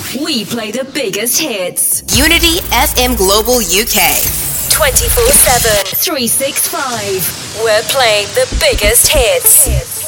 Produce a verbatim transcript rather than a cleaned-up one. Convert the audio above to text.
We play the biggest hits. Unity F M Global U K. twenty-four seven, three sixty-five. We're playing the biggest hits.